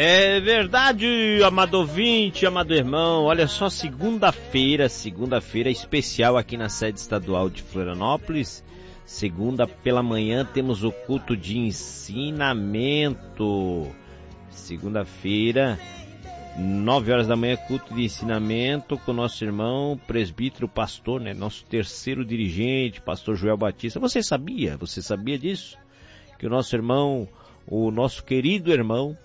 É verdade, amado ouvinte, amado irmão. Olha só, segunda-feira especial aqui na sede estadual de Florianópolis. Segunda pela manhã temos o culto de ensinamento. Segunda-feira, 9 horas da manhã, culto de ensinamento com nosso irmão presbítero pastor, né? Nosso terceiro dirigente, pastor Joel Batista. Você sabia disso? Que o nosso irmão, o nosso querido irmão,